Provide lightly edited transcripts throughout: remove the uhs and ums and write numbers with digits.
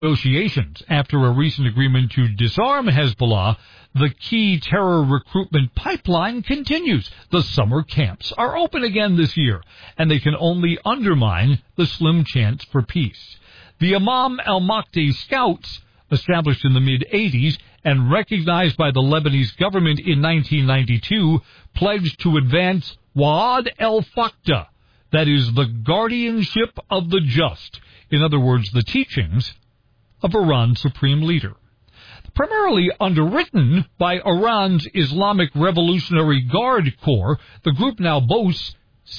Negotiations after a recent agreement to disarm Hezbollah, the key terror recruitment pipeline continues. The summer camps are open again this year, and they can only undermine the slim chance for peace. The Imam al-Mahdi Scouts, established in the mid-'80s and recognized by the Lebanese government in 1992, pledged to advance Wa'ad el-Fakta, that is, the guardianship of the just, in other words, the teachings of Iran's supreme leader. Primarily underwritten by Iran's Islamic Revolutionary Guard Corps, the group now boasts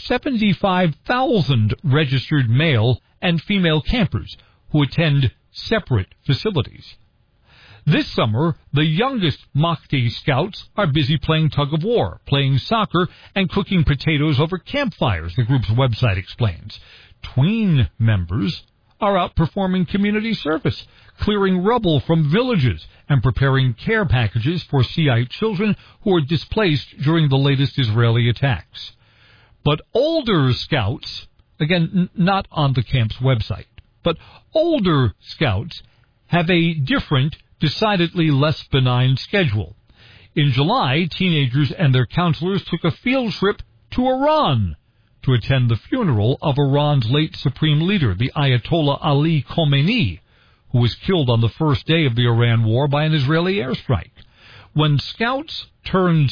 75,000 registered male and female campers who attend separate facilities. This summer, the youngest Mahdi Scouts are busy playing tug-of-war, playing soccer, and cooking potatoes over campfires, the group's website explains. Tween members are out performing community service, clearing rubble from villages, and preparing care packages for Shiite children who were displaced during the latest Israeli attacks. But older scouts, again, not on the camp's website, but older scouts have a different, decidedly less benign schedule. In July, teenagers and their counselors took a field trip to Iran to attend the funeral of Iran's late supreme leader, the Ayatollah Ali Khamenei, who was killed on the first day of the Iran war by an Israeli airstrike. When scouts turn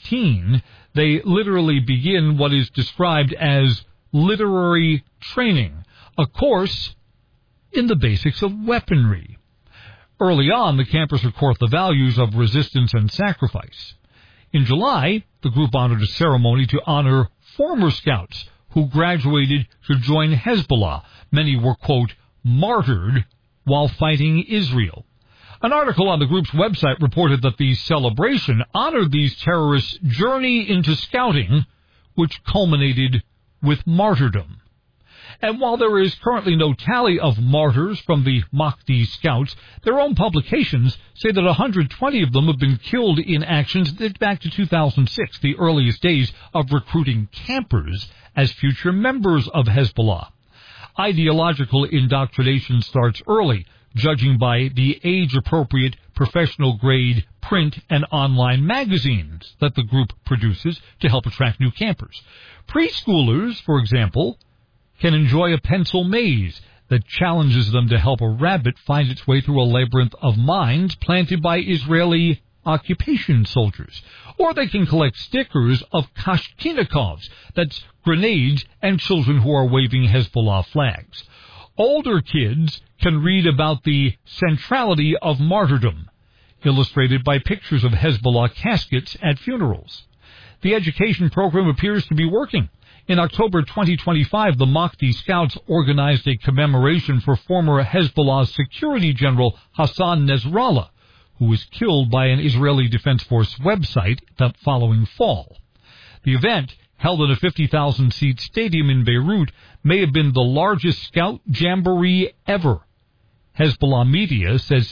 16, they literally begin what is described as literary training, a course in the basics of weaponry. Early on, the campers report the values of resistance and sacrifice. In July, the group honored a ceremony to honor former scouts who graduated to join Hezbollah. Many were, quote, martyred while fighting Israel. An article on the group's website reported that the celebration honored these terrorists' journey into scouting, which culminated with martyrdom. And while there is currently no tally of martyrs from the Mahdi Scouts, their own publications say that 120 of them have been killed in actions that date back to 2006, the earliest days of recruiting campers as future members of Hezbollah. Ideological indoctrination starts early, judging by the age-appropriate, professional-grade print and online magazines that the group produces to help attract new campers. Preschoolers, for example, can enjoy a pencil maze that challenges them to help a rabbit find its way through a labyrinth of mines planted by Israeli occupation soldiers. Or they can collect stickers of Kalashnikovs, that's grenades, and children who are waving Hezbollah flags. Older kids can read about the centrality of martyrdom, illustrated by pictures of Hezbollah caskets at funerals. The education program appears to be working. In October 2025, the Mahdi Scouts organized a commemoration for former Hezbollah security general Hassan Nasrallah, who was killed by an Israeli Defense Force website the following fall. The event, held in a 50,000-seat stadium in Beirut, may have been the largest scout jamboree ever. Hezbollah media says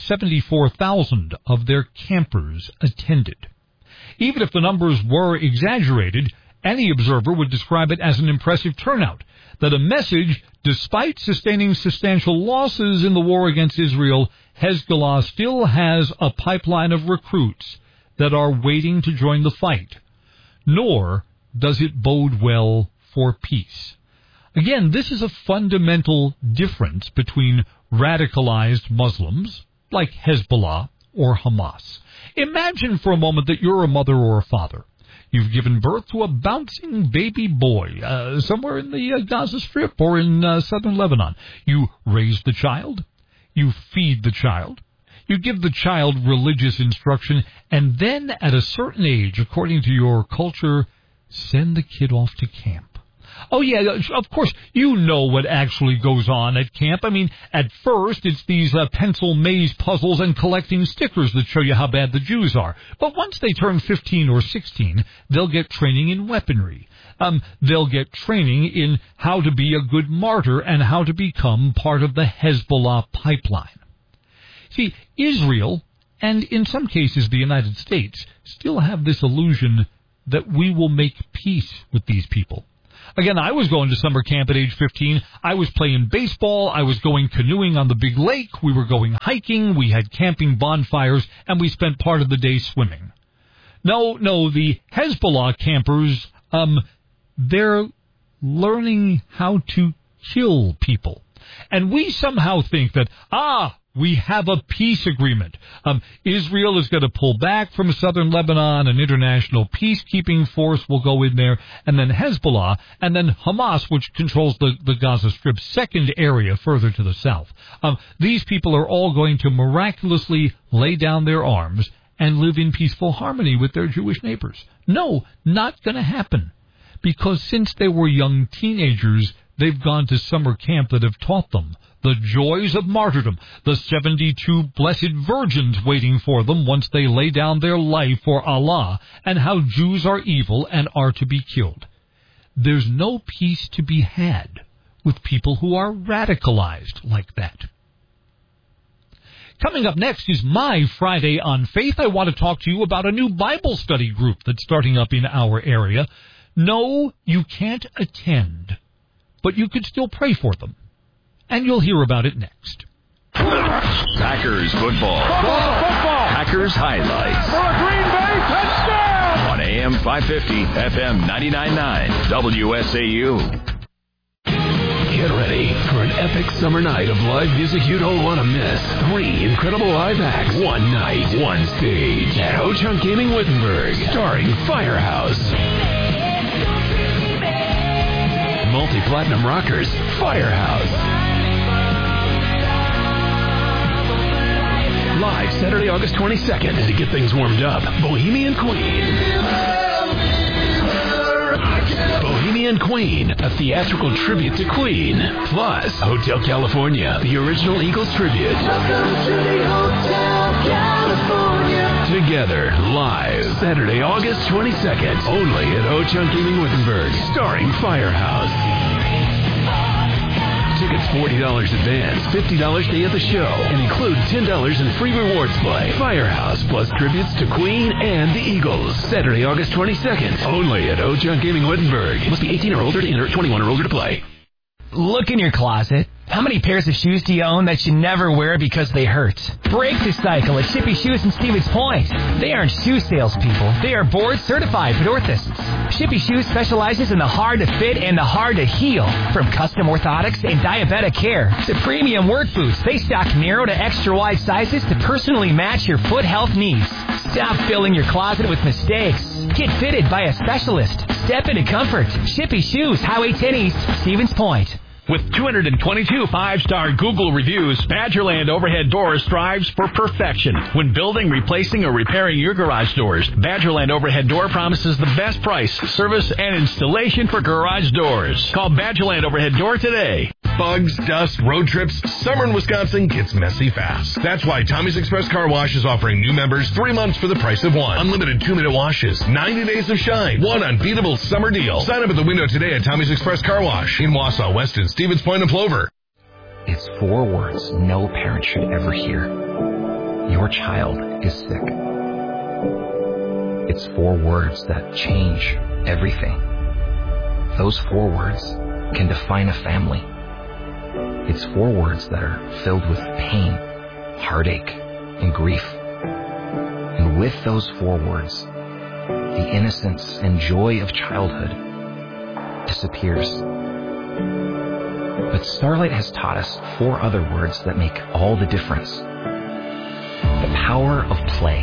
74,000 of their campers attended. Even if the numbers were exaggerated, any observer would describe it as an impressive turnout, that a message, despite sustaining substantial losses in the war against Israel, Hezbollah still has a pipeline of recruits that are waiting to join the fight. Nor does it bode well for peace. Again, this is a fundamental difference between radicalized Muslims, like Hezbollah or Hamas. Imagine for a moment that you're a mother or a father. You've given birth to a bouncing baby boy somewhere in the Gaza Strip or in southern Lebanon. You raise the child. You feed the child. You give the child religious instruction. And then at a certain age, according to your culture, send the kid off to camp. Oh, yeah, of course, you know what actually goes on at camp. I mean, at first, it's these pencil maze puzzles and collecting stickers that show you how bad the Jews are. But once they turn 15 or 16, they'll get training in weaponry. They'll get training in how to be a good martyr and how to become part of the Hezbollah pipeline. See, Israel, and in some cases the United States, still have this illusion that we will make peace with these people. Again, I was going to summer camp at age 15. I was playing baseball. I was going canoeing on the big lake. We were going hiking. We had camping bonfires, and we spent part of the day swimming. No, the Hezbollah campers, they're learning how to kill people. And we somehow think that, we have a peace agreement. Israel is going to pull back from southern Lebanon. An international peacekeeping force will go in there. And then Hezbollah, and then Hamas, which controls the Gaza Strip's second area further to the south. These people are all going to miraculously lay down their arms and live in peaceful harmony with their Jewish neighbors. No, not going to happen. Because since they were young teenagers, they've gone to summer camp that have taught them the joys of martyrdom, the 72 blessed virgins waiting for them once they lay down their life for Allah, and how Jews are evil and are to be killed. There's no peace to be had with people who are radicalized like that. Coming up next is my Friday on Faith. I want to talk to you about a new Bible study group that's starting up in our area. No, you can't attend, but you could still pray for them. And you'll hear about it next. Packers football. Packers highlights. For a Green Bay touchdown! On AM 550, FM 99.9, WSAU. Get ready for an epic summer night of live music you don't want to miss. 3 incredible live acts, one night, one stage at Ho-Chunk Gaming Wittenberg, starring Firehouse. Multi-platinum rockers, Firehouse. Live Saturday, August 22nd. And to get things warmed up, Bohemian Queen. Bohemian Queen, a theatrical tribute to Queen. Plus, Hotel California, the original Eagles tribute. Welcome to the Hotel California. Together, live, Saturday, August 22nd. Only at Ho-Chunk Gaming Wittenberg, starring Firehouse. Tickets $40 advance, $50 day of the show, and include $10 in free rewards play. Firehouse plus tributes to Queen and the Eagles. Saturday, August 22nd. Only at Ho-Chunk Gaming Wittenberg. Must be 18 or older to enter, 21 or older to play. Look in your closet. How many pairs of shoes do you own that you never wear because they hurt? Break the cycle at Shippy Shoes in Stevens Point. They aren't shoe salespeople. They are board-certified orthotists. Shippy Shoes specializes in the hard-to-fit and the hard-to-heal. From custom orthotics and diabetic care to premium work boots, they stock narrow to extra-wide sizes to personally match your foot health needs. Stop filling your closet with mistakes. Get fitted by a specialist. Step into comfort. Shippy Shoes, Highway 10 East, Stevens Point. With 222 5-star Google reviews, Badgerland Overhead Doors strives for perfection. When building, replacing, or repairing your garage doors, Badgerland Overhead Door promises the best price, service, and installation for garage doors. Call Badgerland Overhead Door today. Bugs, dust, road trips, summer in Wisconsin gets messy fast. That's why Tommy's Express Car Wash is offering new members 3 months for the price of one. Unlimited 2-minute washes, 90 days of shine, one unbeatable summer deal. Sign up at the window today at Tommy's Express Car Wash in Wausau, Weston, Stevens Point, and Plover. It's 4 words no parent should ever hear. Your child is sick. It's 4 words that change everything. Those 4 words can define a family. It's 4 words that are filled with pain, heartache, and grief. And with those 4 words, the innocence and joy of childhood disappears. But Starlight has taught us 4 other words that make all the difference. The power of play.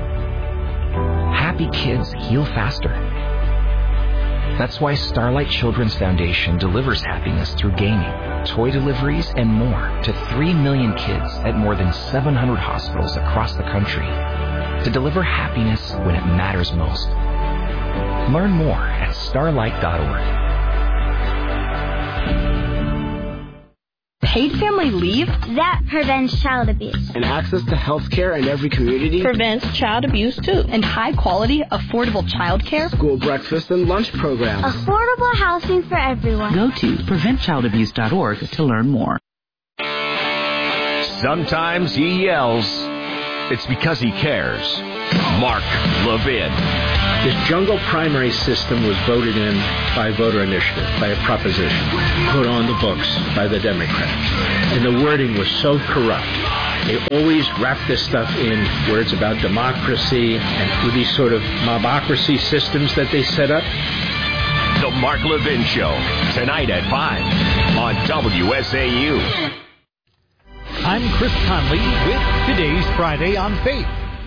Happy kids heal faster. That's why Starlight Children's Foundation delivers happiness through gaming, toy deliveries, and more to 3 million kids at more than 700 hospitals across the country to deliver happiness when it matters most. Learn more at starlight.org. Paid family leave? That prevents child abuse. And access to health care in every community? Prevents child abuse, too. And high-quality, affordable child care? School breakfast and lunch programs. Affordable housing for everyone. Go to preventchildaBuse.org to learn more. Sometimes he yells. It's because he cares. Mark Levin. This jungle primary system was voted in by voter initiative, by a proposition, put on the books by the Democrats. And the wording was so corrupt. They always wrap this stuff in words about democracy and with these sort of mobocracy systems that they set up. The Mark Levin Show, tonight at 5 on WSAU. I'm Chris Conley with today's Friday on Faith.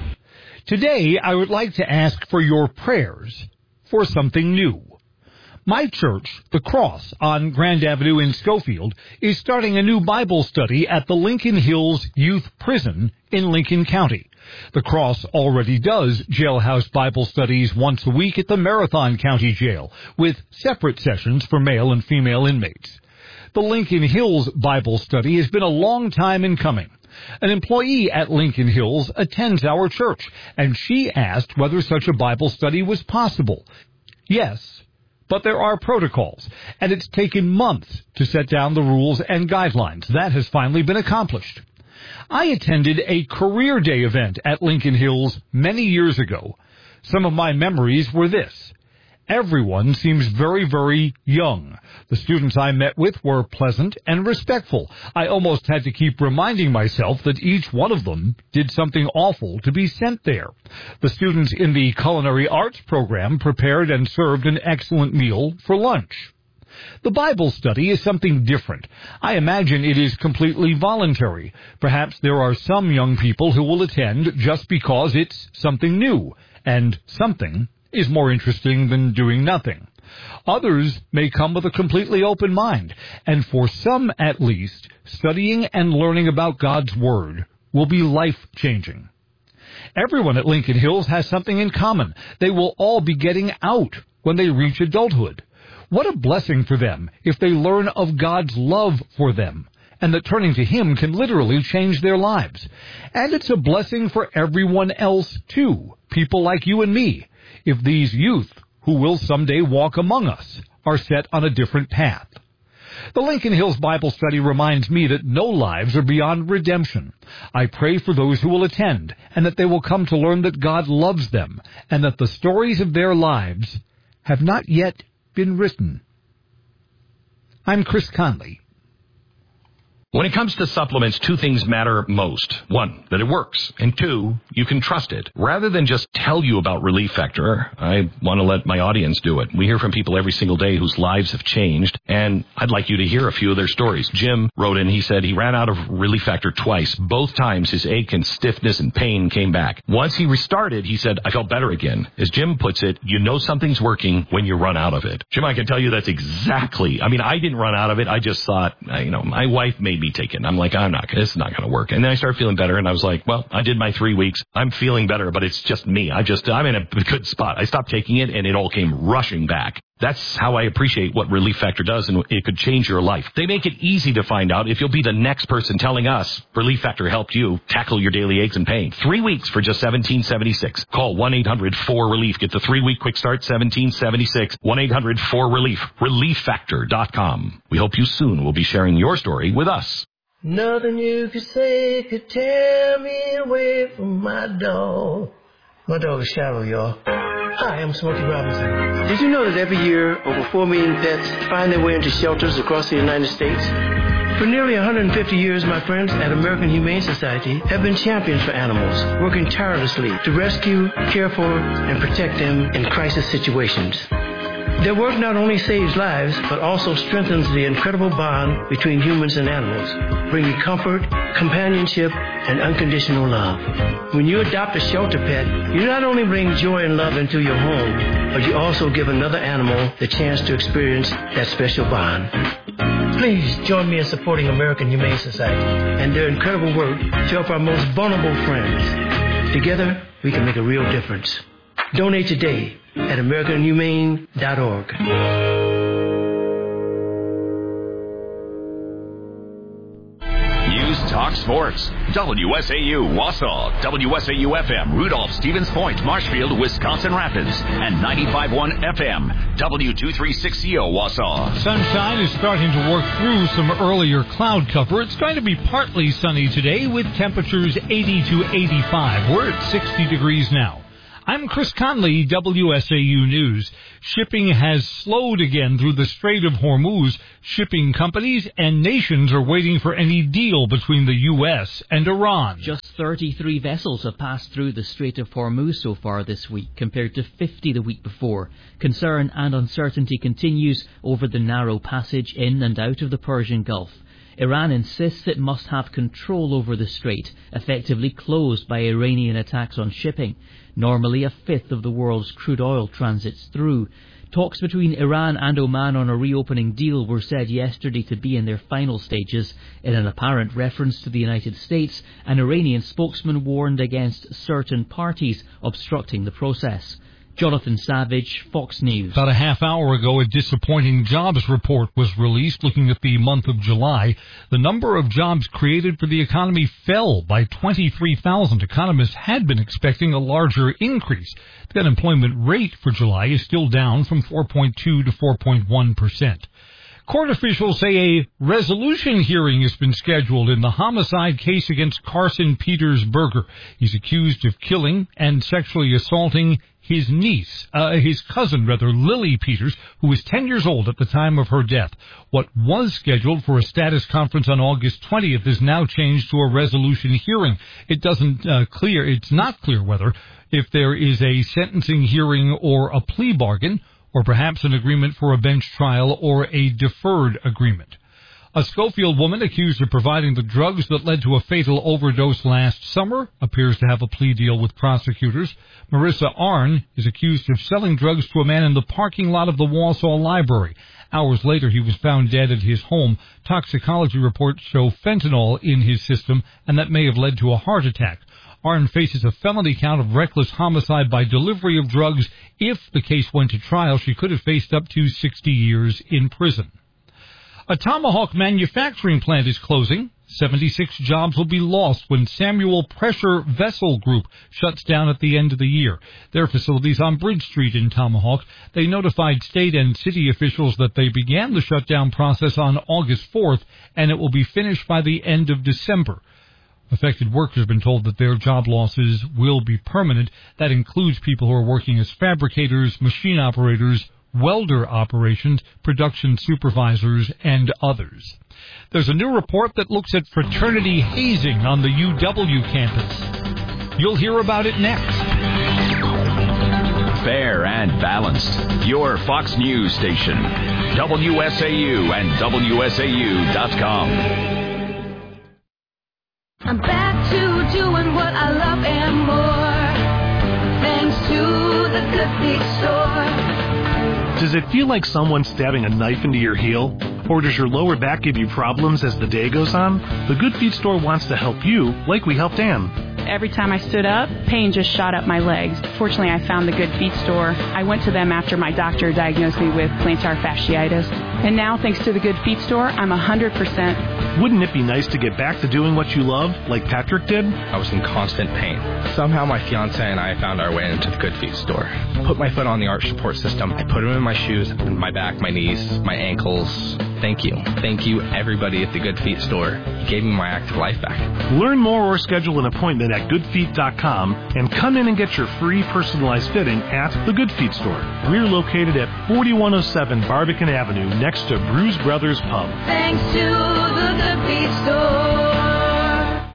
Today, I would like to ask for your prayers for something new. My church, The Cross on Grand Avenue in Schofield, is starting a new Bible study at the Lincoln Hills Youth Prison in Lincoln County. The Cross already does jailhouse Bible studies once a week at the Marathon County Jail, with separate sessions for male and female inmates. The Lincoln Hills Bible study has been a long time in coming. An employee at Lincoln Hills attends our church, and she asked whether such a Bible study was possible. Yes, but there are protocols, and it's taken months to set down the rules and guidelines. That has finally been accomplished. I attended a career day event at Lincoln Hills many years ago. Some of my memories were this. Everyone seems very, very young. The students I met with were pleasant and respectful. I almost had to keep reminding myself that each one of them did something awful to be sent there. The students in the culinary arts program prepared and served an excellent meal for lunch. The Bible study is something different. I imagine it is completely voluntary. Perhaps there are some young people who will attend just because it's something new, and something is more interesting than doing nothing. Others may come with a completely open mind, and for some at least, studying and learning about God's Word will be life-changing. Everyone at Lincoln Hills has something in common. They will all be getting out when they reach adulthood. What a blessing for them if they learn of God's love for them, and that turning to Him can literally change their lives. And it's a blessing for everyone else, too, people like you and me, if these youth, who will someday walk among us, are set on a different path. The Lincoln Hills Bible Study reminds me that no lives are beyond redemption. I pray for those who will attend, and that they will come to learn that God loves them, and that the stories of their lives have not yet been written. I'm Chris Conley. When it comes to supplements, two things matter most. One, that it works. And two, you can trust it. Rather than just tell you about Relief Factor, I want to let my audience do it. We hear from people every single day whose lives have changed, and I'd like you to hear a few of their stories. Jim wrote in, he said he ran out of Relief Factor twice. Both times his ache and stiffness and pain came back. Once he restarted, he said, I felt better again. As Jim puts it, you know something's working when you run out of it. Jim, I can tell you that's exactly, I didn't run out of it. I just thought, my wife made me take it. I'm like, this is not going to work. And then I started feeling better, and I was like, well, I did my 3 weeks. I'm feeling better, but it's just me. I'm in a good spot. I stopped taking it, and it all came rushing back. That's how I appreciate what Relief Factor does, and it could change your life. They make it easy to find out if you'll be the next person telling us Relief Factor helped you tackle your daily aches and pain. 3 weeks for just $17.76. Call 1-800-4RELIEF. Get the 3-week quick start, $17.76. 1-800-4RELIEF. ReliefFactor.com. We hope you soon will be sharing your story with us. Nothing you could say could tear me away from my dog. My dog is Shadow, y'all. Hi, I'm Smokey Robinson. Did you know that every year over 4 million pets find their way into shelters across the United States? For nearly 150 years, my friends at American Humane Society have been champions for animals, working tirelessly to rescue, care for, and protect them in crisis situations. Their work not only saves lives, but also strengthens the incredible bond between humans and animals, bringing comfort, companionship, and unconditional love. When you adopt a shelter pet, you not only bring joy and love into your home, but you also give another animal the chance to experience that special bond. Please join me in supporting American Humane Society and their incredible work to help our most vulnerable friends. Together, we can make a real difference. Donate today at AmericanHumane.org. News Talk Sports. WSAU Wausau, WSAU-FM, Rudolph, Stevens Point, Marshfield, Wisconsin Rapids, and 95.1 FM, W236CO Wausau. Sunshine is starting to work through some earlier cloud cover. It's going to be partly sunny today with temperatures 80 to 85. We're at 60 degrees now. I'm Chris Conley, WSAU News. Shipping has slowed again through the Strait of Hormuz. Shipping companies and nations are waiting for any deal between the U.S. and Iran. Just 33 vessels have passed through the Strait of Hormuz so far this week, compared to 50 the week before. Concern and uncertainty continues over the narrow passage in and out of the Persian Gulf. Iran insists it must have control over the strait, effectively closed by Iranian attacks on shipping. Normally, a fifth of the world's crude oil transits through. Talks between Iran and Oman on a reopening deal were said yesterday to be in their final stages. In an apparent reference to the United States, an Iranian spokesman warned against certain parties obstructing the process. Jonathan Savage, Fox News. About a half hour ago, a disappointing jobs report was released looking at the month of July. The number of jobs created for the economy fell by 23,000. Economists had been expecting a larger increase. The unemployment rate for July is still down from 4.2 to 4.1%. Court officials say a resolution hearing has been scheduled in the homicide case against Carson Petersberger. He's accused of killing and sexually assaulting his cousin, Lily Peters, who was 10 years old at the time of her death. What was scheduled for a status conference on August 20th is now changed to a resolution hearing. It's not clear whether if there is a sentencing hearing or a plea bargain, or perhaps an agreement for a bench trial or a deferred agreement. A Schofield woman accused of providing the drugs that led to a fatal overdose last summer appears to have a plea deal with prosecutors. Marissa Arnn is accused of selling drugs to a man in the parking lot of the Wausau Library. Hours later, he was found dead at his home. Toxicology reports show fentanyl in his system, and that may have led to a heart attack. Arnn faces a felony count of reckless homicide by delivery of drugs. If the case went to trial, she could have faced up to 60 years in prison. A Tomahawk manufacturing plant is closing. 76 jobs will be lost when Samuel Pressure Vessel Group shuts down at the end of the year. Their facility's on Bridge Street in Tomahawk. They notified state and city officials that they began the shutdown process on August 4th, and it will be finished by the end of December. Affected workers have been told that their job losses will be permanent. That includes people who are working as fabricators, machine operators, welder operations, production supervisors, and others. There's a new report that looks at fraternity hazing on the UW campus. You'll hear about it next. Fair and balanced. Your Fox News station. WSAU and WSAU.com. I'm back to doing what I love and more, thanks to the Good Feet store. Does it feel like someone's stabbing a knife into your heel? Or does your lower back give you problems as the day goes on? The Good Feet store wants to help you, like we helped Ann. Every time I stood up, pain just shot up my legs. Fortunately, I found the Good Feet store. I went to them after my doctor diagnosed me with plantar fasciitis. And now, thanks to the Good Feet store, I'm 100%. Wouldn't it be nice to get back to doing what you love, like Patrick did? I was in constant pain. Somehow my fiance and I found our way into the Good Feet store. Put my foot on the arch support system. I put them in my shoes, my back, my knees, my ankles. Thank you. Thank you, everybody at the Good Feet store. You gave me my active life back. Learn more or schedule an appointment at goodfeet.com and come in and get your free personalized fitting at the Good Feet store. We're located at 4107 Barbican Avenue next to Bruise Brothers Pub. Thanks to the Good Feet store.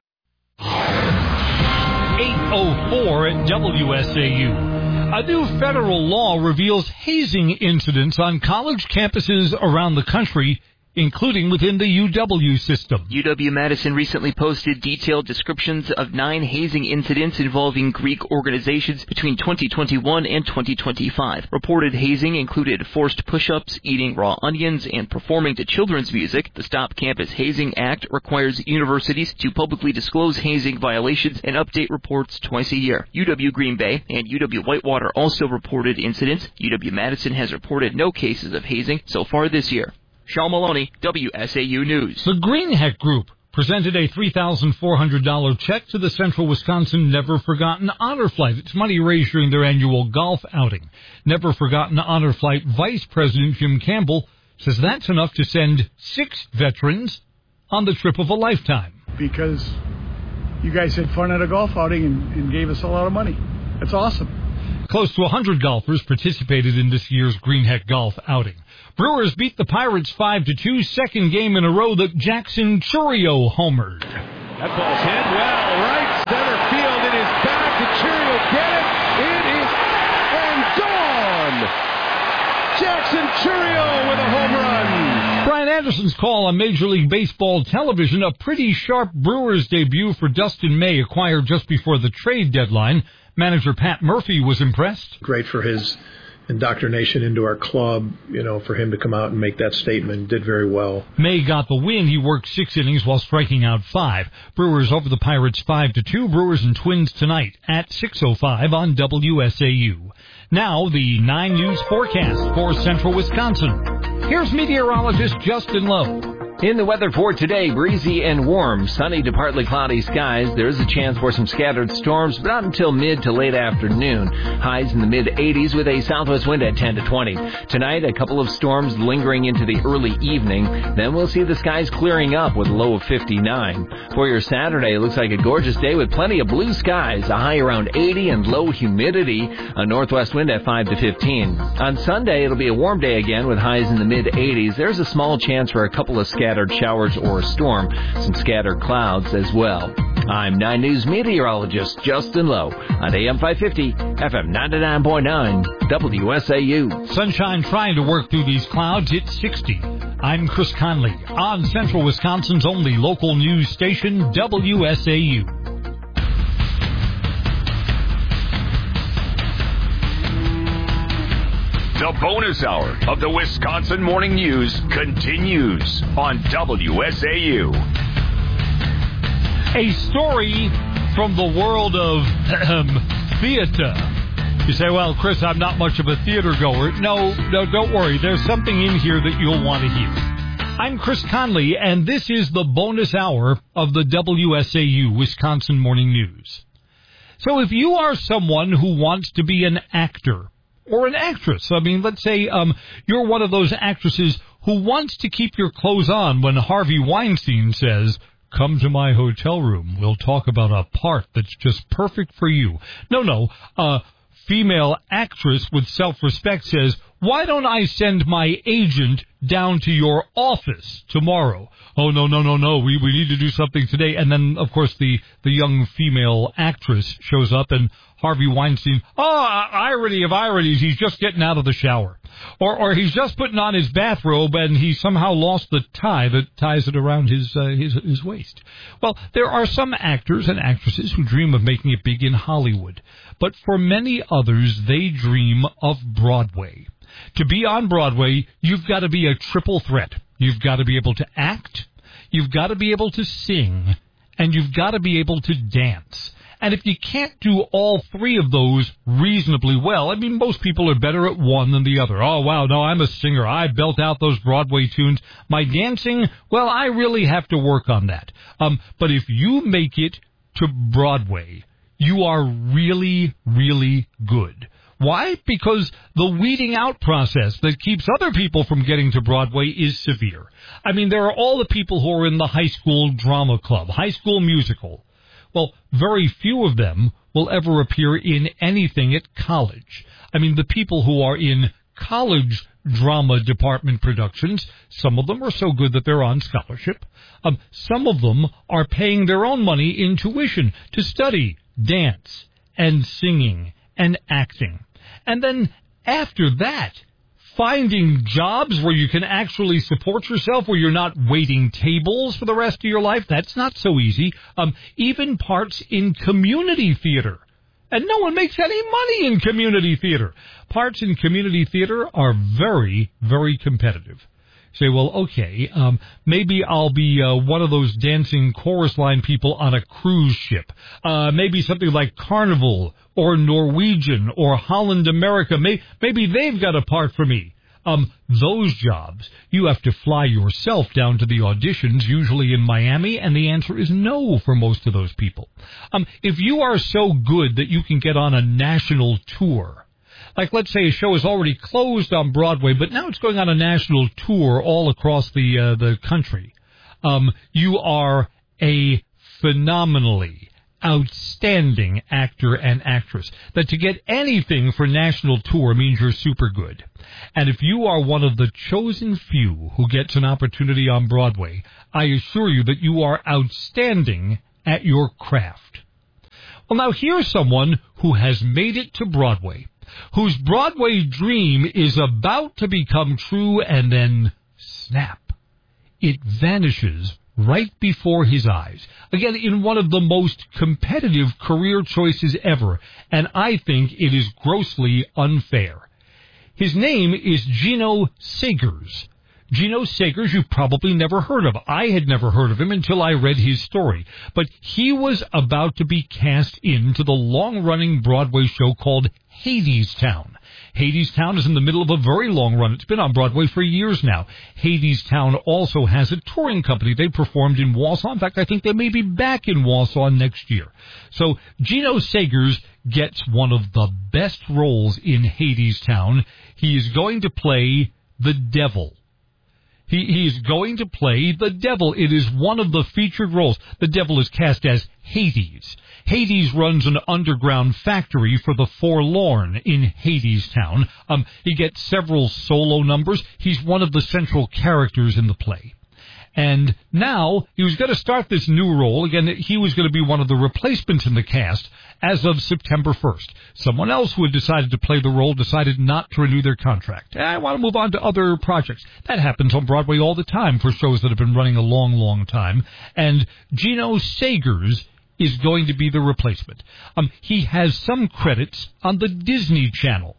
8:04 at WSAU. A new federal law reveals hazing incidents on college campuses around the country, including within the UW system. UW-Madison recently posted detailed descriptions of 9 hazing incidents involving Greek organizations between 2021 and 2025. Reported hazing included forced push-ups, eating raw onions, and performing to children's music. The Stop Campus Hazing Act requires universities to publicly disclose hazing violations and update reports twice a year. UW Green Bay and UW Whitewater also reported incidents. UW-Madison has reported no cases of hazing so far this year. Sean Maloney, WSAU News. The Greenheck Group presented a $3,400 check to the Central Wisconsin Never Forgotten Honor Flight. It's money raised during their annual golf outing. Never Forgotten Honor Flight Vice President Jim Campbell says that's enough to send 6 veterans on the trip of a lifetime. Because you guys had fun at a golf outing and gave us a lot of money. That's awesome. Close to 100 golfers participated in this year's Greenheck Golf outing. Brewers beat the Pirates 5-2, second game in a row that Jackson Chourio homered. That ball's hit well, right center field. It is back to Chourio. Get it? It is and gone. Jackson Chourio with a home run. Brian Anderson's call on Major League Baseball television, a pretty sharp Brewers debut for Dustin May, acquired just before the trade deadline. Manager Pat Murphy was impressed. Great for his indoctrination into our club, for him to come out and make that statement. Did very well. May got the win. He worked 6 innings while striking out 5. Brewers over the Pirates 5-2. Brewers and Twins tonight at 6:05 on WSAU. Now the 9 News forecast for central Wisconsin. Here's meteorologist Justin Lowe. In the weather for today, breezy and warm, sunny to partly cloudy skies. There is a chance for some scattered storms, but not until mid to late afternoon. Highs in the mid-80s with a southwest wind at 10 to 20. Tonight, a couple of storms lingering into the early evening. Then we'll see the skies clearing up with a low of 59. For your Saturday, it looks like a gorgeous day with plenty of blue skies, a high around 80 and low humidity, a northwest wind at 5 to 15. On Sunday, it'll be a warm day again with highs in the mid-80s. There's a small chance for a couple of scattered showers or a storm, some scattered clouds as well. I'm 9 News meteorologist Justin Lowe on AM 550, FM 99.9, WSAU. Sunshine trying to work through these clouds. It's 60. I'm Chris Conley on Central Wisconsin's only local news station, WSAU. The bonus hour of the Wisconsin Morning News continues on WSAU. A story from the world of theater. You say, well, Chris, I'm not much of a theater goer. No, don't worry. There's something in here that you'll want to hear. I'm Chris Conley, and this is the bonus hour of the WSAU Wisconsin Morning News. So if you are someone who wants to be an actor, or an actress. I mean, let's say you're one of those actresses who wants to keep your clothes on when Harvey Weinstein says, come to my hotel room. We'll talk about a part that's just perfect for you. No. Female actress with self-respect says, why don't I send my agent down to your office tomorrow? Oh, no. We need to do something today. And then, of course, the young female actress shows up and Harvey Weinstein, irony of ironies, he's just getting out of the shower. Or he's just putting on his bathrobe and he somehow lost the tie that ties it around his waist. Well, there are some actors and actresses who dream of making it big in Hollywood. But for many others, they dream of Broadway. To be on Broadway, you've got to be a triple threat. You've got to be able to act, you've got to be able to sing, and you've got to be able to dance. And if you can't do all 3 of those reasonably well, I mean, most people are better at one than the other. Oh, wow, no, I'm a singer. I belt out those Broadway tunes. My dancing, well, I really have to work on that. But if you make it to Broadway, you are really, really good. Why? Because the weeding out process that keeps other people from getting to Broadway is severe. I mean, there are all the people who are in the high school drama club, high school musical. Well, very few of them will ever appear in anything at college. I mean, the people who are in college drama department productions, some of them are so good that they're on scholarship. Some of them are paying their own money in tuition to study dance and singing and acting. And then after that, finding jobs where you can actually support yourself, where you're not waiting tables for the rest of your life, that's not so easy. Even parts in community theater. And no one makes any money in community theater. Parts in community theater are very, very competitive. Say, well, okay, maybe I'll be one of those dancing chorus line people on a cruise ship. Maybe something like Carnival or Norwegian or Holland America. Maybe they've got a part for me. Those jobs, you have to fly yourself down to the auditions, usually in Miami, and the answer is no for most of those people. If you are so good that you can get on a national tour, like, let's say a show is already closed on Broadway, but now it's going on a national tour all across the country. You are a phenomenally outstanding actor and actress, that to get anything for national tour means you're super good. And if you are one of the chosen few who gets an opportunity on Broadway, I assure you that you are outstanding at your craft. Well, now here's someone who has made it to Broadway, whose Broadway dream is about to become true, and then snap, it vanishes right before his eyes. Again, in one of the most competitive career choices ever, and I think it is grossly unfair. His name is Gino Sagers. Gino Sagers, you've probably never heard of. I had never heard of him until I read his story. But he was about to be cast into the long-running Broadway show called Hadestown. Hadestown is in the middle of a very long run. It's been on Broadway for years now. Hadestown also has a touring company. They performed in Wausau. In fact, I think they may be back in Wausau next year. So Gino Sagers gets one of the best roles in Hadestown. He is going to play the devil. He is going to play the devil. It is one of the featured roles. The devil is cast as Hades. Hades runs an underground factory for the forlorn in Hadestown. He gets several solo numbers. He's one of the central characters in the play. And now he was going to start this new role. Again, he was going to be one of the replacements in the cast as of September 1st. Someone else who had decided to play the role decided not to renew their contract. I want to move on to other projects. That happens on Broadway all the time for shows that have been running a long, long time. And Gino Sagers is going to be the replacement. He has some credits on the Disney Channel.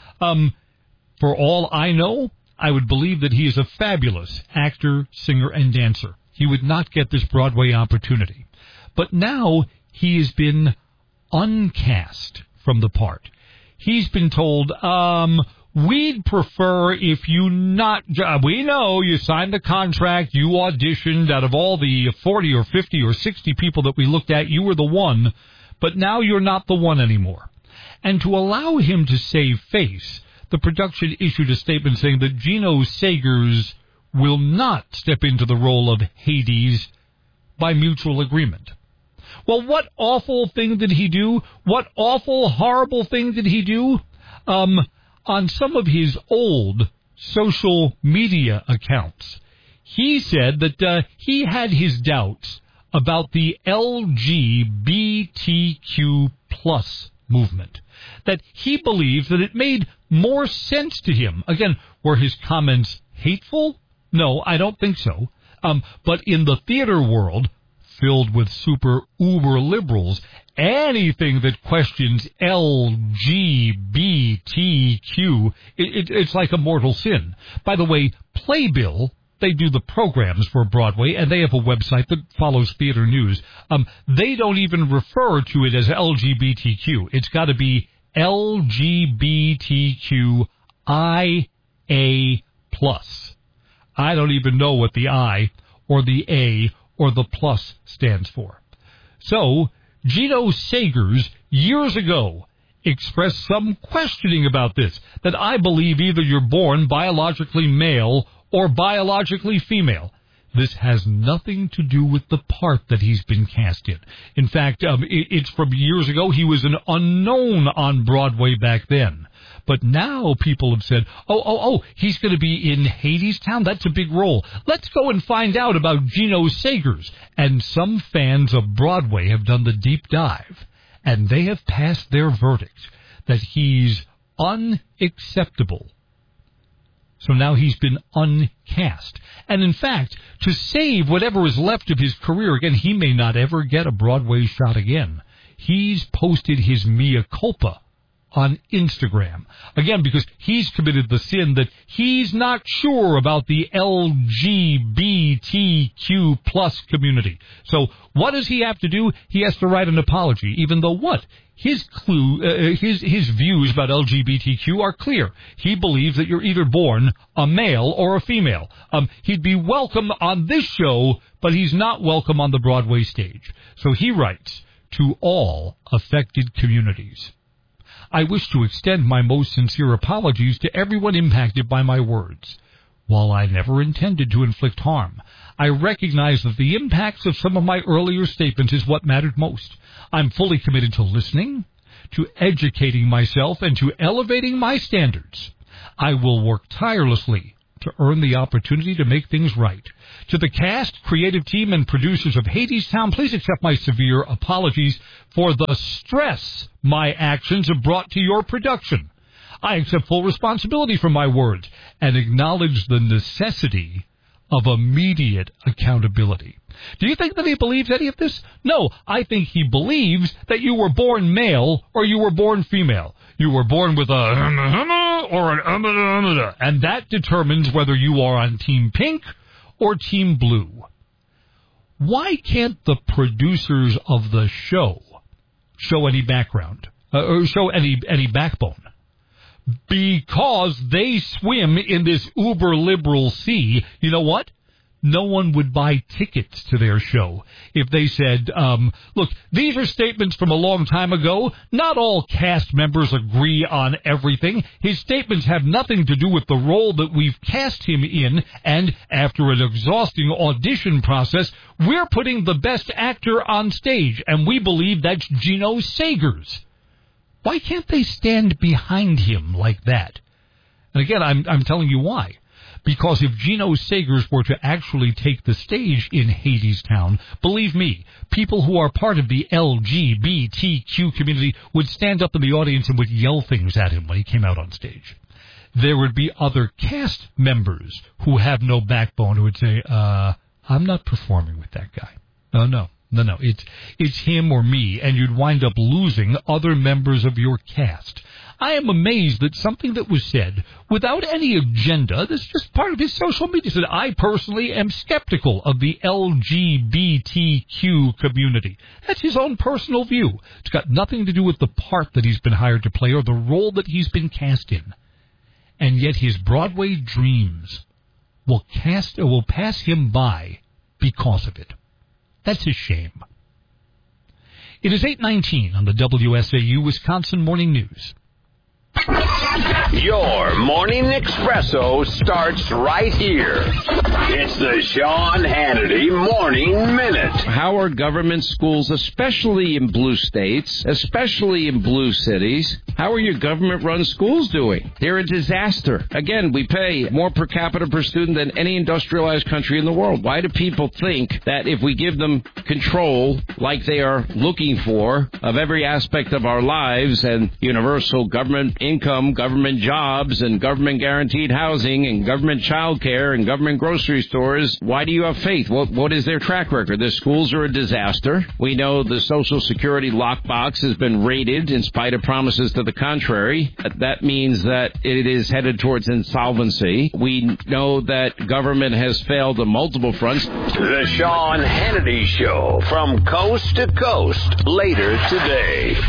For all I know, I would believe that he is a fabulous actor, singer, and dancer. He would not get this Broadway opportunity. But now he has been uncast from the part. He's been told, we'd prefer if you not... We know you signed the contract, you auditioned. Out of all the 40 or 50 or 60 people that we looked at, you were the one. But now you're not the one anymore. And to allow him to save face, the production issued a statement saying that Gino Sagers will not step into the role of Hades by mutual agreement. Well, what awful thing did he do? What awful, horrible thing did he do? On some of his old social media accounts, he said that he had his doubts about the LGBTQ plus movement, that he believes that it made more sense to him. Again, were his comments hateful? No, I don't think so. But in the theater world, filled with super uber liberals, anything that questions LGBTQ, it's like a mortal sin. By the way, Playbill, they do the programs for Broadway, and they have a website that follows theater news. They don't even refer to it as LGBTQ. It's got to be LGBTQIA+. I don't even know what the I or the A or the plus stands for. So, Gino Sagers, years ago, expressed some questioning about this, that I believe either you're born biologically male or biologically female. This has nothing to do with the part that he's been cast in. In fact, it's from years ago. He was an unknown on Broadway back then. But now people have said, oh, he's going to be in Hadestown? That's a big role. Let's go and find out about Gino Sagers. And some fans of Broadway have done the deep dive, and they have passed their verdict that he's unacceptable. So now he's been uncast. And in fact, to save whatever is left of his career, again, he may not ever get a Broadway shot again. He's posted his mea culpa on Instagram. Again, because he's committed the sin that he's not sure about the LGBTQ plus community. So what does he have to do? He has to write an apology, even though what? His views about LGBTQ are clear. He believes that you're either born a male or a female. He'd be welcome on this show, but he's not welcome on the Broadway stage. So he writes, to all affected communities, I wish to extend my most sincere apologies to everyone impacted by my words. While I never intended to inflict harm, I recognize that the impacts of some of my earlier statements is what mattered most. I'm fully committed to listening, to educating myself, and to elevating my standards. I will work tirelessly to earn the opportunity to make things right. To the cast, creative team, and producers of Hadestown, please accept my severe apologies for the stress my actions have brought to your production. I accept full responsibility for my words and acknowledge the necessity of immediate accountability. Do you think that he believes any of this? No, I think he believes that you were born male or you were born female. You were born with a or an and that determines whether you are on Team Pink or Team Blue. Why can't the producers of the show any background, or show any backbone? Because they swim in this uber-liberal sea. You know what? No one would buy tickets to their show if they said, look, these are statements from a long time ago. Not all cast members agree on everything. His statements have nothing to do with the role that we've cast him in, and after an exhausting audition process, we're putting the best actor on stage, and we believe that's Gino Sagers. Why can't they stand behind him like that? And again, I'm telling you why. Because if Gino Sagers were to actually take the stage in Hadestown, believe me, people who are part of the LGBTQ community would stand up in the audience and would yell things at him when he came out on stage. There would be other cast members who have no backbone who would say, I'm not performing with that guy. No, it's him or me, and you'd wind up losing other members of your cast. I am amazed that something that was said without any agenda, that's just part of his social media, said, I personally am skeptical of the LGBTQ community. That's his own personal view. It's got nothing to do with the part that he's been hired to play or the role that he's been cast in. And yet his Broadway dreams will pass him by because of it. That's a shame. It is 8:19 on the WSAU Wisconsin Morning News. Your morning espresso starts right here. It's the Sean Hannity Morning Minute. How are government schools, especially in blue states, especially in blue cities, how are your government-run schools doing? They're a disaster. Again, we pay more per capita per student than any industrialized country in the world. Why do people think that if we give them control, like they are looking for, of every aspect of our lives and universal government income, government jobs, and government guaranteed housing, and government child care, and government grocery stores, why do you have faith? What is their track record? The schools are a disaster. We know the Social Security lockbox has been raided in spite of promises to the contrary. That means that it is headed towards insolvency. We know that government has failed on multiple fronts. The Sean Hannity Show, from coast to coast, later today.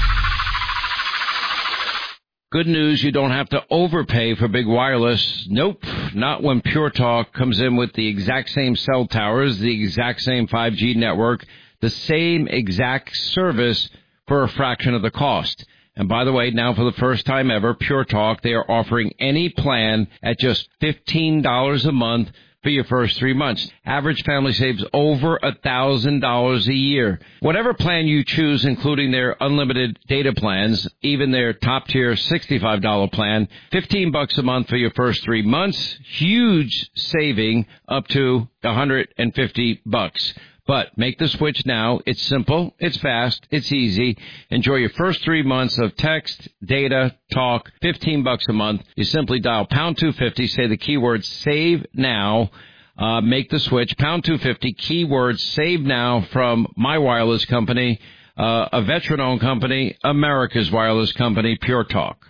Good news, you don't have to overpay for big wireless. Nope, not when Pure Talk comes in with the exact same cell towers, the exact same 5G network, the same exact service for a fraction of the cost. And by the way, now for the first time ever, Pure Talk, they are offering any plan at just $15 a month for your first 3 months. Average family saves over $1,000 a year. Whatever plan you choose, including their unlimited data plans, even their top-tier $65 plan, $15 a month for your first 3 months. Huge saving up to $150. But make the switch now. It's simple, it's fast, it's easy. Enjoy your first 3 months of text, data, talk, $15 a month. You simply dial pound 250, say the keyword save now. Make the switch, pound 250, keyword save now from my wireless company, a veteran-owned company, America's wireless company, Pure Talk.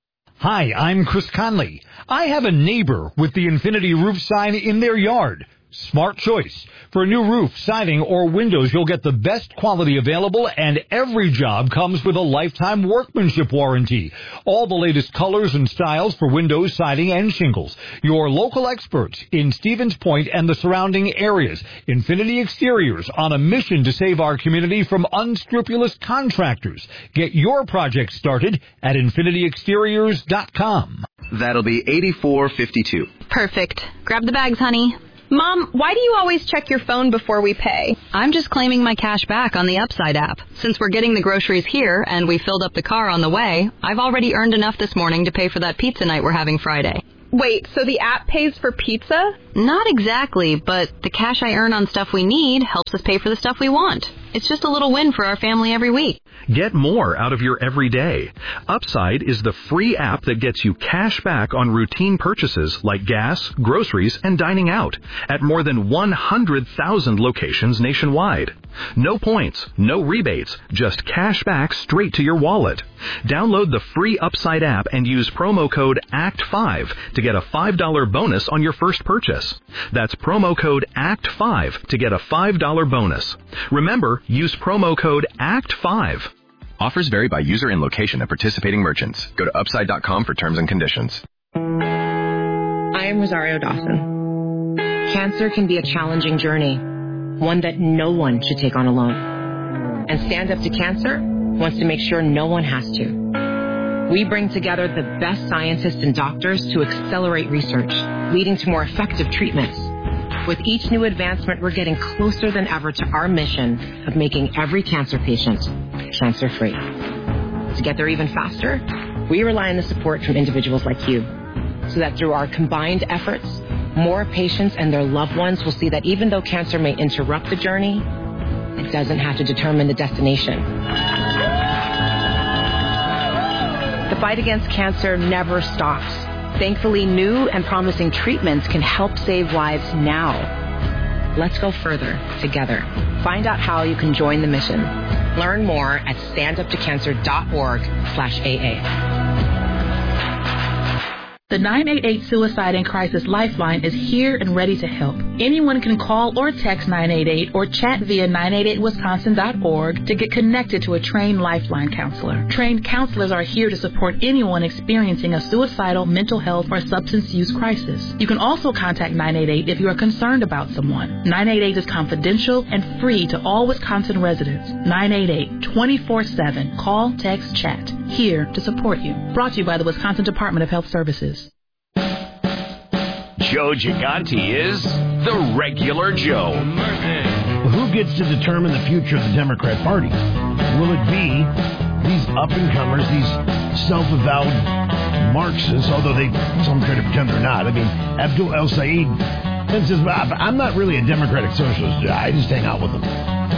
Hi, I'm Chris Conley. I have a neighbor with the Infinity Roof sign in their yard. Smart choice. For a new roof, siding, or windows, you'll get the best quality available, and every job comes with a lifetime workmanship warranty. All the latest colors and styles for windows, siding, and shingles. Your local experts in Stevens Point and the surrounding areas. Infinity Exteriors, on a mission to save our community from unscrupulous contractors. Get your project started at infinityexteriors.com. That'll be $84.52. Perfect. Grab the bags, honey. Mom, why do you always check your phone before we pay? I'm just claiming my cash back on the Upside app. Since we're getting the groceries here and we filled up the car on the way, I've already earned enough this morning to pay for that pizza night we're having Friday. Wait, so the app pays for pizza? Not exactly, but the cash I earn on stuff we need helps us pay for the stuff we want. It's just a little win for our family every week. Get more out of your everyday. Upside is the free app that gets you cash back on routine purchases like gas, groceries, and dining out at more than 100,000 locations nationwide. No points, no rebates, just cash back straight to your wallet. Download the free Upside app and use promo code ACT5 to get a $5 bonus on your first purchase. That's promo code ACT5 to get a $5 bonus. Remember, use promo code ACT5. Offers vary by user and location at participating merchants. Go to upside.com for terms and conditions. I am Rosario Dawson. Cancer can be a challenging journey, one that no one should take on alone. And Stand Up to Cancer wants to make sure no one has to. We bring together the best scientists and doctors to accelerate research, leading to more effective treatments. With each new advancement, we're getting closer than ever to our mission of making every cancer patient cancer-free. To get there even faster, we rely on the support from individuals like you, so that through our combined efforts, more patients and their loved ones will see that even though cancer may interrupt the journey, it doesn't have to determine the destination. The fight against cancer never stops. Thankfully, new and promising treatments can help save lives now. Let's go further together. Find out how you can join the mission. Learn more at standuptocancer.org/AA. The 988 Suicide and Crisis Lifeline is here and ready to help. Anyone can call or text 988 or chat via 988wisconsin.org to get connected to a trained Lifeline counselor. Trained counselors are here to support anyone experiencing a suicidal, mental health, or substance use crisis. You can also contact 988 if you are concerned about someone. 988 is confidential and free to all Wisconsin residents. 988 24/7. Call, text, chat. Here to support you. Brought to you by the Wisconsin Department of Health Services. Joe Gigante is the regular Joe. Well, who gets to determine the future of the Democrat Party? Will it be these up-and-comers, these self-avowed Marxists, although some try to pretend they're not? I mean, Abdul El-Sayed says, I'm not really a democratic socialist. I just hang out with them.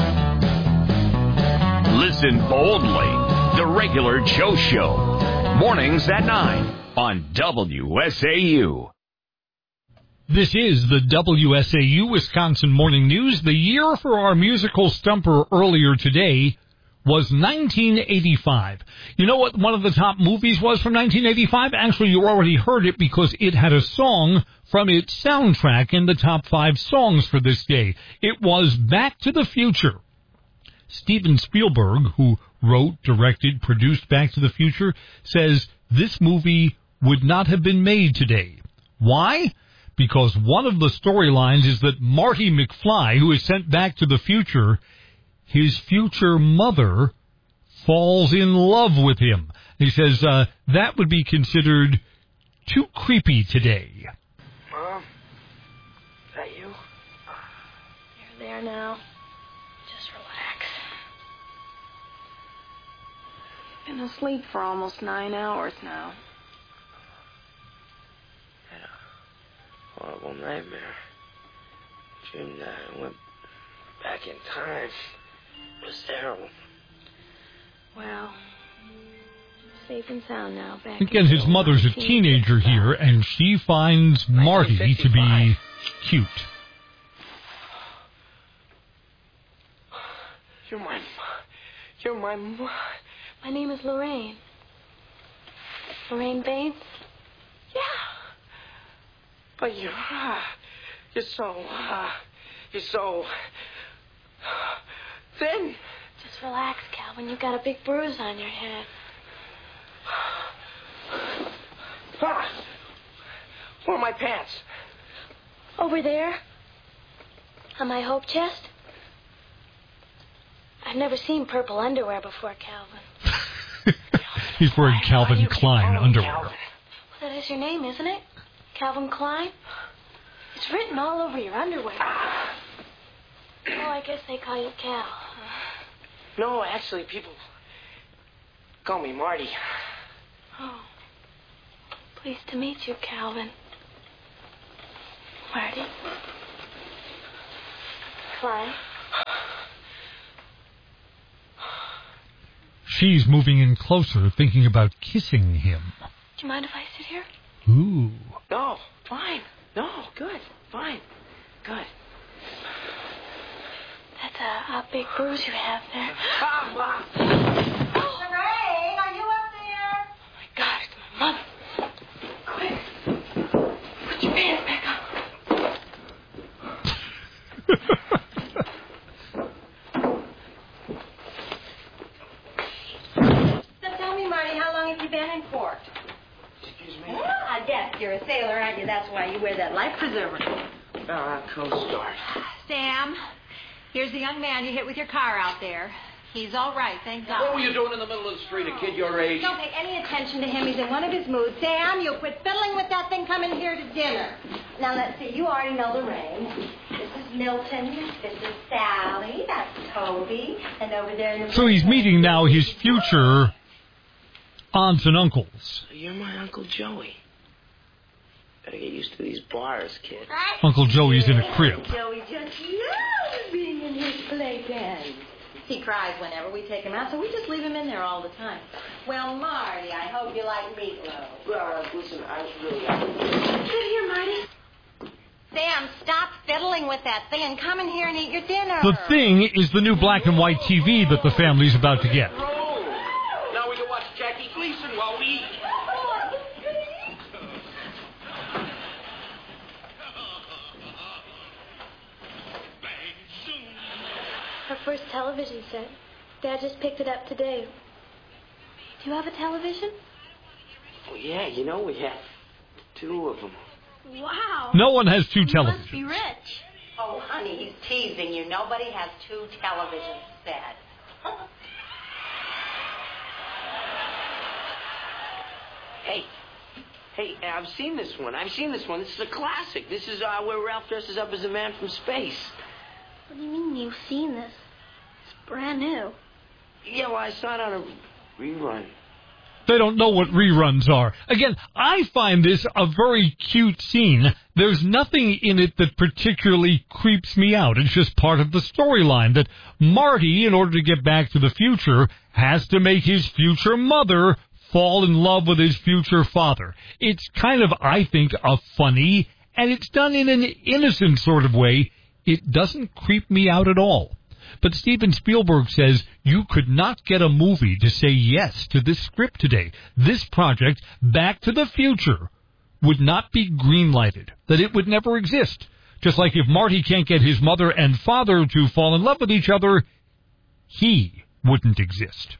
Listen boldly. The regular Joe Show. Mornings at 9 on WSAU. This is the WSAU Wisconsin Morning News. The year for our musical stumper earlier today was 1985. You know what one of the top movies was from 1985? Actually, you already heard it because it had a song from its soundtrack in the top 5 songs for this day. It was Back to the Future. Steven Spielberg, who wrote, directed, produced Back to the Future, says this movie would not have been made today. Why? Because one of the storylines is that Marty McFly, who is sent back to the future, his future mother falls in love with him. He says that would be considered too creepy today. Mom? Is that you? You're there now. Just relax. Been asleep for almost 9 hours now. Horrible nightmare. Dreamed that I went back in time. It was terrible. Well, safe and sound now. Back Again, his mother's a teenager here, and she finds Marty to be cute. You're my mom. My name is Lorraine. Lorraine Bates? Yeah. But You're so thin. Just relax, Calvin. You got a big bruise on your head. Where are my pants? Over there. On my hope chest. I've never seen purple underwear before, Calvin. He's wearing Calvin Klein underwear. Well, that is your name, isn't it? Calvin Klein? It's written all over your underwear. Oh, I guess they call you Cal. No, actually, people call me Marty. Oh. Pleased to meet you, Calvin. Marty. Klein. She's moving in closer, thinking about kissing him. Do you mind if I sit here? Ooh. No, fine. No, good. Fine. Good. That's a big bruise you have there. Lorraine, are you up there? Oh, my God, it's my mother. Quick. Put your pants back on. So tell me, Marty, how long have you been in port? Excuse me? Well, I guess you're a sailor, aren't you? That's why you wear that life preserver. Coast Guard. Sam, here's the young man you hit with your car out there. He's all right, thank God. What were you doing in the middle of the street, a kid your age? Don't pay any attention to him. He's in one of his moods. Sam, you quit fiddling with that thing coming here to dinner. Now, let's see. You already know Lorraine. This is Milton. This is Sally. That's Toby. And over there... So he's meeting now his future aunts and uncles. You're my Uncle Joey. Better get used to these bars, kid. Uncle Joey's in a crib. Joey just loves being in his playpen. He cries whenever we take him out, so we just leave him in there all the time. Well, Marty, I hope you like meatloaf. Listen, I really... Sit here, Marty. Sam, stop fiddling with that thing and come in here and eat your dinner. The thing is the new black and white TV that the family's about to get. Now we can watch Jackie Gleason while we eat. Our first television set. Dad just picked it up today. Do you have a television? Oh, yeah, you know, we have 2 of them. Wow. No one has 2 You televisions. must be rich. Oh, honey, he's teasing you. Nobody has 2 television sets. Hey, I've seen this one. This is a classic. This is where Ralph dresses up as a man from space. What do you mean you've seen this? It's brand new. Yeah, well, I saw it on a rerun. They don't know what reruns are. Again, I find this a very cute scene. There's nothing in it that particularly creeps me out. It's just part of the storyline that Marty, in order to get back to the future, has to make his future mother fall in love with his future father. It's kind of, I think, a funny, and it's done in an innocent sort of way. It doesn't creep me out at all. But Steven Spielberg says you could not get a movie to say yes to this script today. This project, Back to the Future, would not be green-lighted, that it would never exist. Just like if Marty can't get his mother and father to fall in love with each other, he wouldn't exist.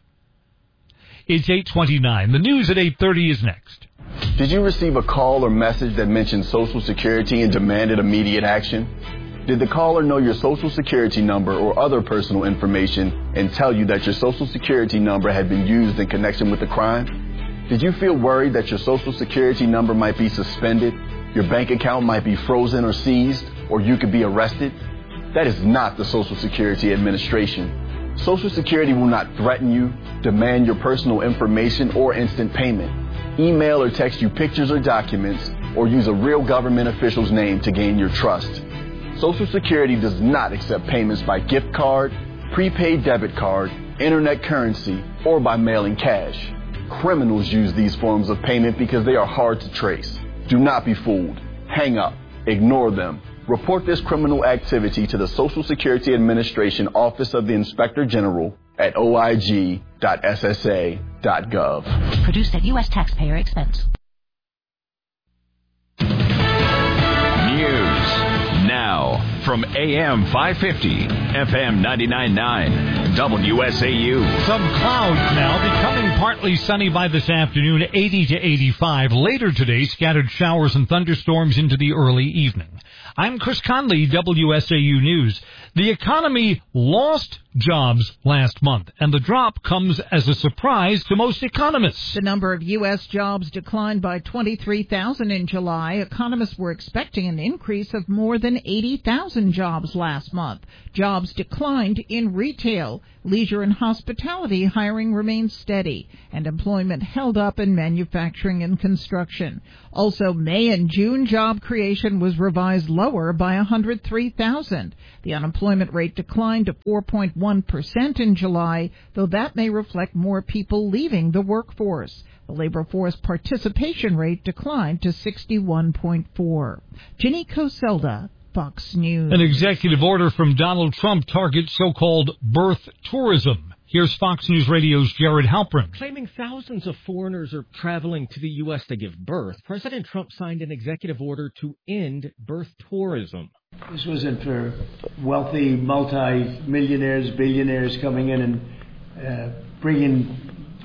It's 8:29. The news at 8:30 is next. Did you receive a call or message that mentioned Social Security and demanded immediate action? Did the caller know your Social Security number or other personal information and tell you that your Social Security number had been used in connection with the crime? Did you feel worried that your Social Security number might be suspended, your bank account might be frozen or seized, or you could be arrested? That is not the Social Security Administration. Social Security will not threaten you, demand your personal information or instant payment, email or text you pictures or documents, or use a real government official's name to gain your trust. Social Security does not accept payments by gift card, prepaid debit card, internet currency, or by mailing cash. Criminals use these forms of payment because they are hard to trace. Do not be fooled. Hang up. Ignore them. Report this criminal activity to the Social Security Administration Office of the Inspector General at oig.ssa.gov. Produced at U.S. taxpayer expense. News, from AM 550, FM 99.9, WSAU. Some clouds now, becoming partly sunny by this afternoon, 80 to 85. Later today, scattered showers and thunderstorms into the early evening. I'm Chris Conley, WSAU News. The economy lost jobs last month, and the drop comes as a surprise to most economists. The number of U.S. jobs declined by 23,000 in July. Economists were expecting an increase of more than 80,000 jobs last month. Jobs declined in retail, leisure and hospitality. Hiring remained steady, and employment held up in manufacturing and construction. Also, May and June job creation was revised lower by 103,000. The unemployment rate declined to 4.1% in July, though that may reflect more people leaving the workforce. The labor force participation rate declined to 61.4. Ginny Coselda, Fox News. An executive order from Donald Trump targets so-called birth tourism. Here's Fox News Radio's Jared Halpern. Claiming thousands of foreigners are traveling to the U.S. to give birth, President Trump signed an executive order to end birth tourism. This wasn't for wealthy multi-millionaires, billionaires coming in and bringing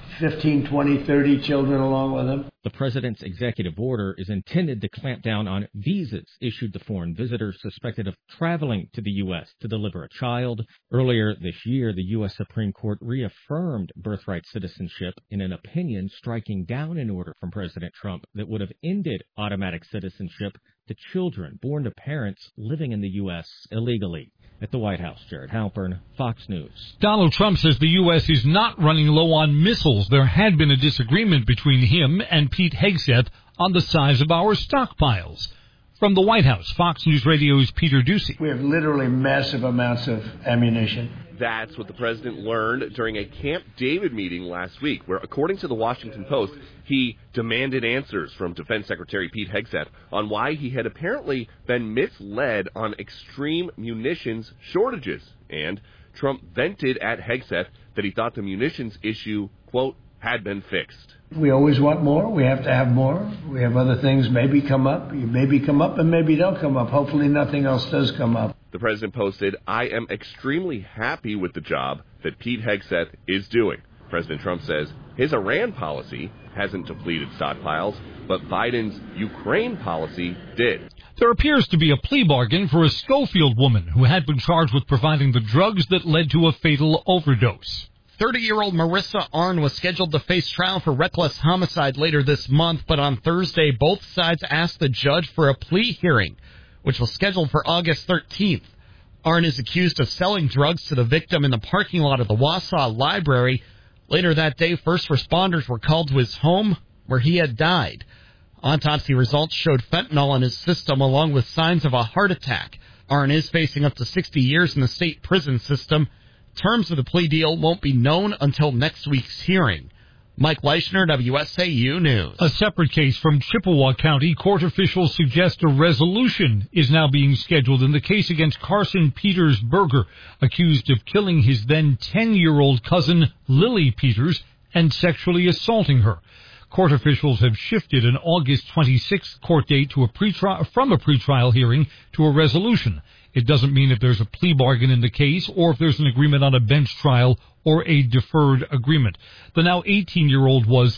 15, 20, 30 children along with them. The president's executive order is intended to clamp down on visas issued to foreign visitors suspected of traveling to the U.S. to deliver a child. Earlier this year, the U.S. Supreme Court reaffirmed birthright citizenship in an opinion striking down an order from President Trump that would have ended automatic citizenship to children born to parents living in the U.S. illegally. At the White House, Jared Halpern, Fox News. Donald Trump says the U.S. is not running low on missiles. There had been a disagreement between him and Pete Hegseth on the size of our stockpiles. From the White House, Fox News Radio's Peter Ducey. We have literally massive amounts of ammunition. That's what the president learned during a Camp David meeting last week, where, according to the Washington Post, he demanded answers from Defense Secretary Pete Hegseth on why he had apparently been misled on extreme munitions shortages. And Trump vented at Hegseth that he thought the munitions issue, quote, had been fixed. We always want more. We have to have more. We have other things maybe come up. Maybe come up and maybe don't come up. Hopefully nothing else does come up. The president posted, "I am extremely happy with the job that Pete Hegseth is doing." President Trump says his Iran policy hasn't depleted stockpiles, but Biden's Ukraine policy did. There appears to be a plea bargain for a Schofield woman who had been charged with providing the drugs that led to a fatal overdose. 30-year-old Marissa Arn was scheduled to face trial for reckless homicide later this month, but on Thursday, both sides asked the judge for a plea hearing, which was scheduled for August 13th. Arn is accused of selling drugs to the victim in the parking lot of the Wausau Library. Later that day, first responders were called to his home, where he had died. Autopsy results showed fentanyl in his system, along with signs of a heart attack. Arn is facing up to 60 years in the state prison system. Terms of the plea deal won't be known until next week's hearing. Mike Leischner, WSAU News. A separate case from Chippewa County. Court officials suggest a resolution is now being scheduled in the case against Carson Peters Berger, accused of killing his then 10-year-old cousin, Lily Peters, and sexually assaulting her. Court officials have shifted an August 26th court date to from a pretrial hearing to a resolution. It doesn't mean if there's a plea bargain in the case or if there's an agreement on a bench trial or a deferred agreement. The now 18-year-old was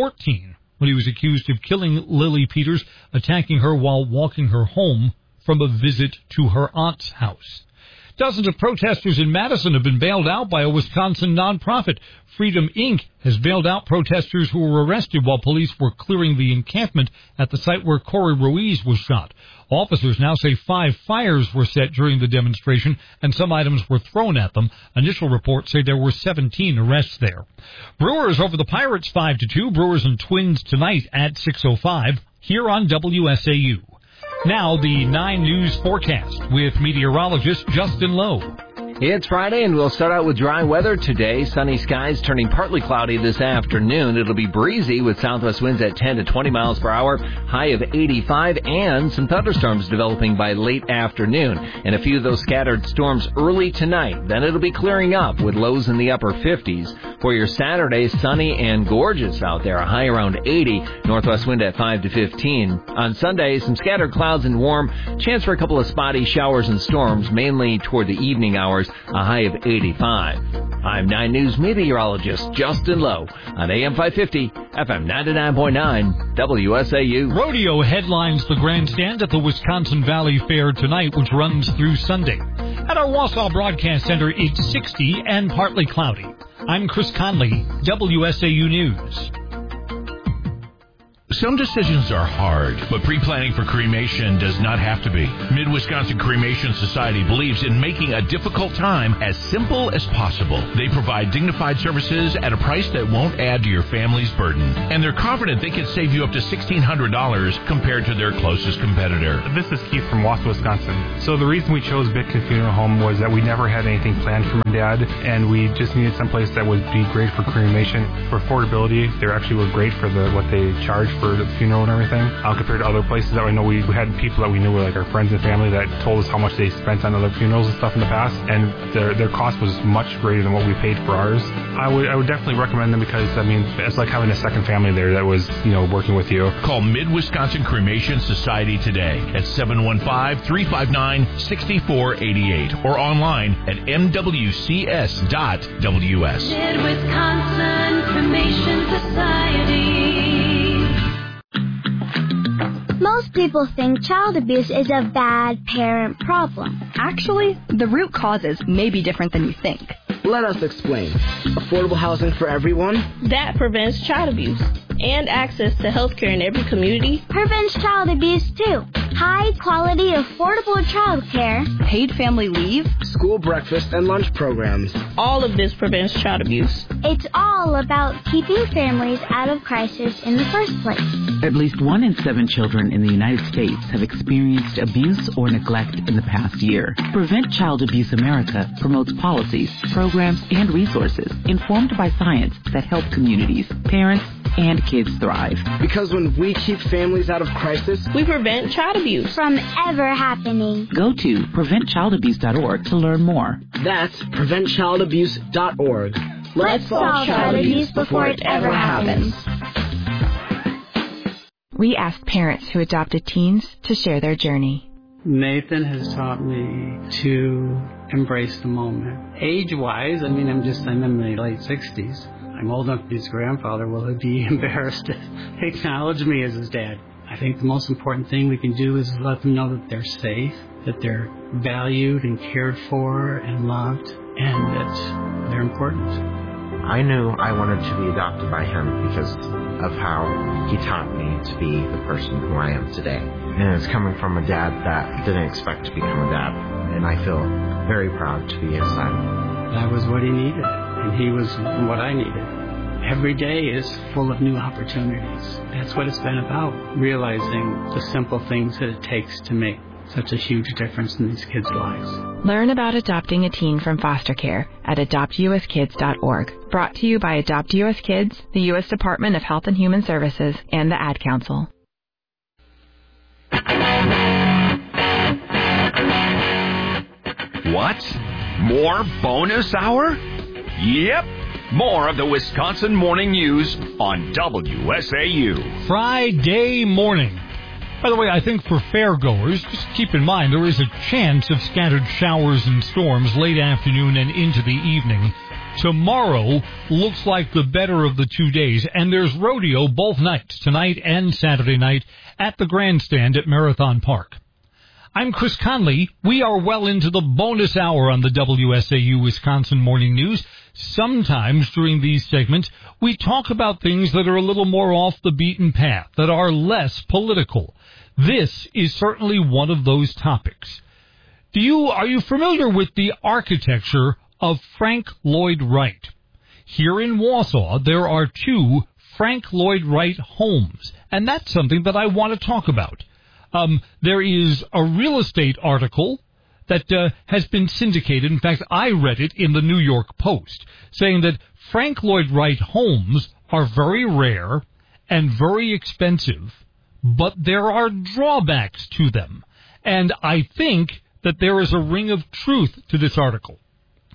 14 when he was accused of killing Lily Peters, attacking her while walking her home from a visit to her aunt's house. Dozens of protesters in Madison have been bailed out by a Wisconsin nonprofit. Freedom Inc. has bailed out protesters who were arrested while police were clearing the encampment at the site where Corey Ruiz was shot. Officers now say 5 fires were set during the demonstration and some items were thrown at them. Initial reports say there were 17 arrests there. Brewers over the Pirates 5-2. Brewers and Twins tonight at 6:05 here on WSAU. Now the 9 News forecast with meteorologist Justin Lowe. It's Friday, and we'll start out with dry weather today. Sunny skies turning partly cloudy this afternoon. It'll be breezy with southwest winds at 10 to 20 miles per hour, high of 85, and some thunderstorms developing by late afternoon. And a few of those scattered storms early tonight. Then it'll be clearing up with lows in the upper 50s. For your Saturday, sunny and gorgeous out there, a high around 80, northwest wind at 5 to 15. On Sunday, some scattered clouds and warm, chance for a couple of spotty showers and storms, mainly toward the evening hours, a high of 85. I'm 9 News meteorologist Justin Lowe on AM 550, FM 99.9, WSAU. Rodeo headlines the grandstand at the Wisconsin Valley Fair tonight, which runs through Sunday. At our Wausau Broadcast Center, it's 60 and partly cloudy. I'm Chris Conley, WSAU News. Some decisions are hard, but pre-planning for cremation does not have to be. Mid-Wisconsin Cremation Society believes in making a difficult time as simple as possible. They provide dignified services at a price that won't add to your family's burden. And they're confident they can save you up to $1,600 compared to their closest competitor. This is Keith from Wausau, Wisconsin. So the reason we chose Bitkin Funeral Home was that we never had anything planned for my dad, and we just needed someplace that would be great for cremation. For affordability, they actually were great for what they charge for the funeral and everything, compared to other places that I know we had people that we knew were like our friends and family that told us how much they spent on other funerals and stuff in the past, and their cost was much greater than what we paid for ours. I would definitely recommend them because, I mean, it's like having a second family there that was, working with you. Call Mid-Wisconsin Cremation Society today at 715-359-6488 or online at mwcs.ws. Mid-Wisconsin Cremation Society. Most people think child abuse is a bad parent problem. Actually, the root causes may be different than you think. Let us explain. Affordable housing for everyone. That prevents child abuse. And access to health care in every community. Prevents child abuse, too. High-quality, affordable child care. Paid family leave. School breakfast and lunch programs. All of this prevents child abuse. It's all about keeping families out of crisis in the first place. At least 1 in 7 children in the United States have experienced abuse or neglect in the past year. Prevent Child Abuse America promotes policies, programs, and resources informed by science that help communities, parents, and kids thrive. Because when we keep families out of crisis, we prevent child abuse from ever happening. Go to preventchildabuse.org to learn more. That's preventchildabuse.org. Let's solve child abuse before it ever happens. We asked parents who adopted teens to share their journey. Nathan has taught me to embrace the moment. Age-wise, I'm in my late 60s. I'm old enough to be his grandfather. Will he be embarrassed to acknowledge me as his dad? I think the most important thing we can do is let them know that they're safe, that they're valued and cared for and loved, and that they're important. I knew I wanted to be adopted by him because of how he taught me to be the person who I am today. And it's coming from a dad that didn't expect to become a dad, and I feel very proud to be his son. That was what he needed, and he was what I needed. Every day is full of new opportunities. That's what it's been about, realizing the simple things that it takes to make such a huge difference in these kids' lives. Learn about adopting a teen from foster care at adoptuskids.org. Brought to you by Adopt U.S. Kids, the U.S. Department of Health and Human Services, and the Ad Council. What? More bonus hour? Yep. More of the Wisconsin Morning News on WSAU. Friday morning. By the way, I think for fairgoers, just keep in mind there is a chance of scattered showers and storms late afternoon and into the evening. Tomorrow looks like the better of the 2 days, and there's rodeo both nights, tonight and Saturday night, at the grandstand at Marathon Park. I'm Chris Conley. We are well into the bonus hour on the WSAU Wisconsin Morning News. Sometimes during these segments, we talk about things that are a little more off the beaten path, that are less political. This is certainly one of those topics. Are you familiar with the architecture of Frank Lloyd Wright? Here in Wausau, there are 2 Frank Lloyd Wright homes, and that's something that I want to talk about. There is a real estate article that has been syndicated. In fact, I read it in the New York Post, saying that Frank Lloyd Wright homes are very rare and very expensive, but there are drawbacks to them. And I think that there is a ring of truth to this article.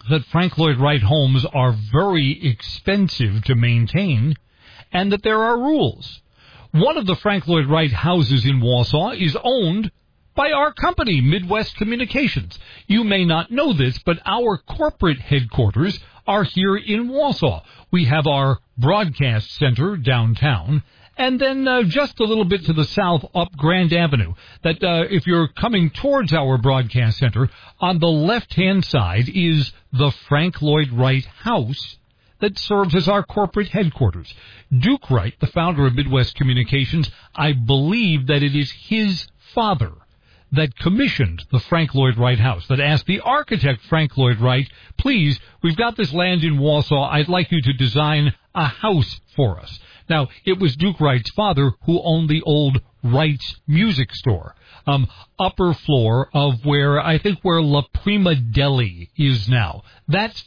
that Frank Lloyd Wright homes are very expensive to maintain and that there are rules. One of the Frank Lloyd Wright houses in Wausau is owned by our company, Midwest Communications. You may not know this, but our corporate headquarters are here in Wausau. We have our broadcast center downtown, and then just a little bit to the south up Grand Avenue. That if you're coming towards our broadcast center, on the left-hand side is the Frank Lloyd Wright house that serves as our corporate headquarters. Duke Wright, the founder of Midwest Communications, I believe that it is his father that commissioned the Frank Lloyd Wright house, that asked the architect Frank Lloyd Wright, please, we've got this land in Wausau, I'd like you to design a house for us. Now, it was Duke Wright's father who owned the old Wright's Music Store, upper floor of where La Prima Deli is now. That's